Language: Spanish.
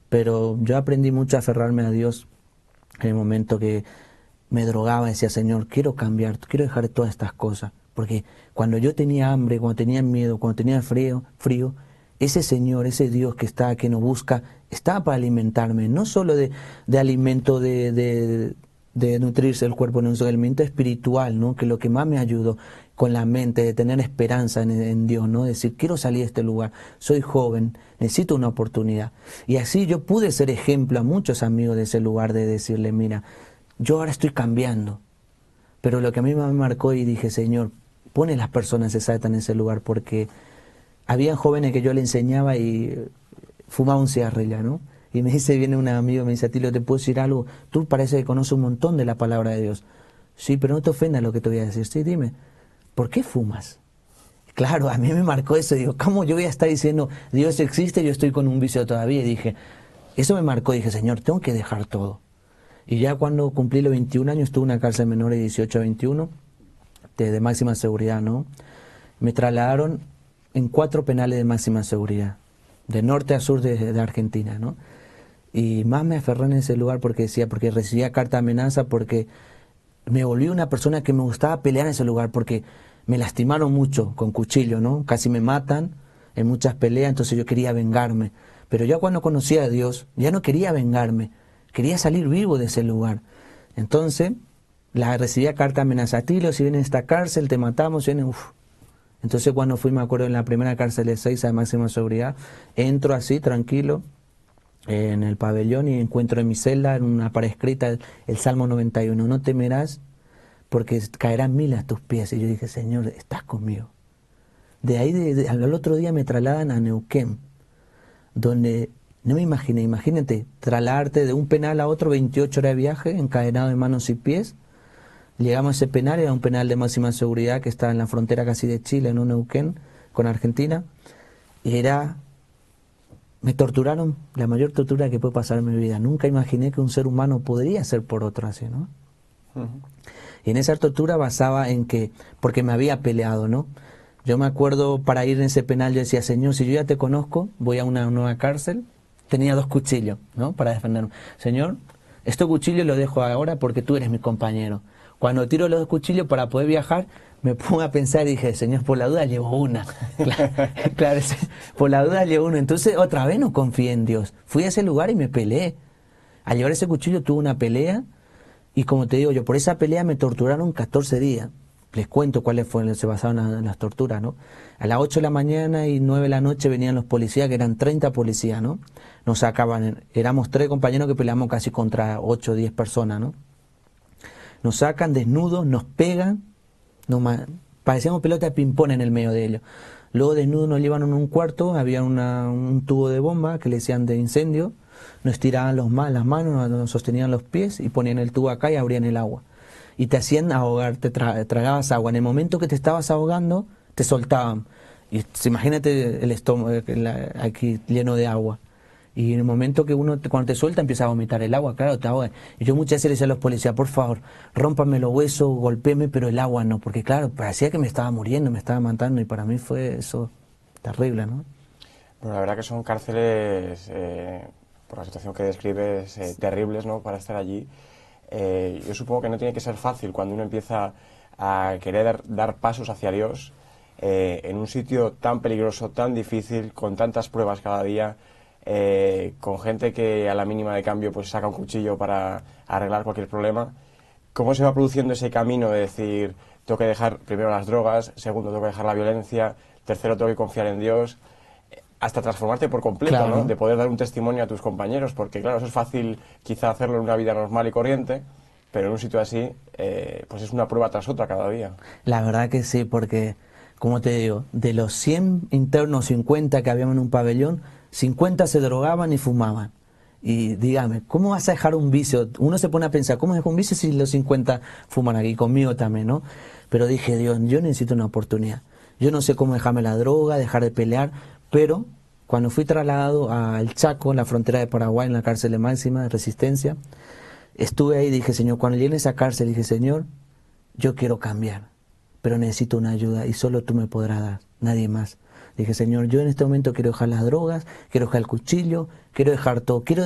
pero yo aprendí mucho a aferrarme a Dios en el momento que me drogaba. Decía, Señor, quiero cambiar, quiero dejar todas estas cosas, porque cuando yo tenía hambre, cuando tenía miedo, cuando tenía frío, ese Señor, ese Dios que nos busca, estaba para alimentarme, no solo de alimento de nutrirse el cuerpo, no, sino alimento espiritual, ¿no? Que lo que más me ayudó con la mente, de tener esperanza en Dios, ¿no? Decir, quiero salir de este lugar, soy joven, necesito una oportunidad. Y así yo pude ser ejemplo a muchos amigos de ese lugar, de decirle, mira, yo ahora estoy cambiando, pero lo que a mí me marcó, y dije, Señor, pone las personas exactas en ese lugar, porque habían jóvenes que yo le enseñaba y fumaba un cigarrillo, ¿no? Y me dice, viene un amigo, me dice, Atilio, ¿te puedo decir algo? Tú parece que conoces un montón de la palabra de Dios. Sí, pero no te ofendas lo que te voy a decir. Sí, dime, ¿por qué fumas? Claro, a mí me marcó eso. Digo, ¿cómo yo voy a estar diciendo, Dios existe, yo estoy con un vicio todavía? Y dije, eso me marcó. Dije, Señor, tengo que dejar todo. Y ya cuando cumplí los 21 años, estuve en una cárcel menor de 18 a 21, de máxima seguridad, ¿no? Me trasladaron en 4 penales de máxima seguridad, de norte a sur de Argentina, ¿no? Y más me aferré en ese lugar porque recibía carta de amenaza, porque me volví una persona que me gustaba pelear en ese lugar, porque me lastimaron mucho con cuchillo, ¿no? Casi me matan en muchas peleas, entonces yo quería vengarme. Pero ya cuando conocí a Dios, ya no quería vengarme, quería salir vivo de ese lugar. Entonces, recibía carta de amenaza, Atilio, si vienes a esta cárcel, te matamos, Entonces cuando fui, me acuerdo, en la primera cárcel de Ezeiza de máxima seguridad, entro así, tranquilo, en el pabellón, y encuentro en mi celda, en una pared escrita, el Salmo 91, no temerás porque caerán 1000 a tus pies. Y yo dije, Señor, estás conmigo. De ahí, al otro día me trasladan a Neuquén, donde no me imaginé, imagínate, trasladarte de un penal a otro, 28 horas de viaje, encadenado de manos y pies. Llegamos a ese penal, era un penal de máxima seguridad que estaba en la frontera casi de Chile, en un Neuquén, con Argentina, y me torturaron, la mayor tortura que puede pasar en mi vida. Nunca imaginé que un ser humano podría ser por otro así, ¿no? Y en esa tortura basaba en que, porque me había peleado, ¿no? Yo me acuerdo, para ir en ese penal, yo decía, Señor, si yo ya te conozco, voy a una nueva cárcel. Tenía 2 cuchillos, ¿no? Para defenderme. Señor, estos cuchillos los dejo ahora porque tú eres mi compañero. Cuando tiro los 2 cuchillos para poder viajar, me pongo a pensar y dije, Señor, por la duda llevo una. Claro, por la duda llevo una. Entonces, otra vez no confié en Dios. Fui a ese lugar y me peleé. Al llevar ese cuchillo tuve una pelea, y como te digo yo, por esa pelea me torturaron 14 días. Les cuento cuáles fueron, se basaban en las torturas, ¿no? A las 8 de la mañana y 9 de la noche venían los policías, que eran 30 policías, ¿no? Nos sacaban, éramos 3 compañeros que peleamos casi contra 8 o 10 personas, ¿no? Nos sacan desnudos, nos pegan, parecíamos pelota de ping-pong en el medio de ellos. Luego desnudos nos llevaron a un cuarto, había un tubo de bomba que le decían de incendio, nos tiraban las manos, nos sostenían los pies y ponían el tubo acá y abrían el agua. Y te hacían ahogar, tragabas agua. En el momento que te estabas ahogando, te soltaban. Y imagínate el estómago aquí lleno de agua. Y en el momento que cuando te suelta, empieza a vomitar el agua, claro, te ahoga. Y yo muchas veces le decía a los policías, por favor, rómpame los huesos, golpéeme, pero el agua no. Porque claro, parecía que me estaba muriendo, me estaba matando. Y para mí fue eso terrible, ¿no? Bueno, la verdad que son cárceles, por la situación que describes, terribles, ¿no?, para estar allí. Yo supongo que no tiene que ser fácil cuando uno empieza a querer dar pasos hacia Dios, en un sitio tan peligroso, tan difícil, con tantas pruebas cada día, con gente que a la mínima de cambio pues saca un cuchillo para arreglar cualquier problema. ¿Cómo se va produciendo ese camino de decir, tengo que dejar primero las drogas, segundo tengo que dejar la violencia, tercero tengo que confiar en Dios, hasta transformarte por completo, Claro, ¿no? De poder dar un testimonio a tus compañeros, porque claro, eso es fácil quizá hacerlo en una vida normal y corriente, pero en un sitio así, pues es una prueba tras otra cada día. La verdad que sí, porque, como te digo, de los 100 internos, 50 que habíamos en un pabellón, 50 se drogaban y fumaban. Y dígame, ¿cómo vas a dejar un vicio? Uno se pone a pensar, ¿cómo dejo un vicio si los 50 fuman aquí? Conmigo también, ¿no? Pero dije, Dios, yo necesito una oportunidad. Yo no sé cómo dejarme la droga, dejar de pelear, pero cuando fui trasladado al Chaco, en la frontera de Paraguay, en la cárcel de máxima de Resistencia, estuve ahí y dije, Señor, cuando llegué a esa cárcel, dije, Señor, yo quiero cambiar, pero necesito una ayuda y solo tú me podrás dar, nadie más. Dije, Señor, yo en este momento quiero dejar las drogas, quiero dejar el cuchillo, quiero dejar todo, quiero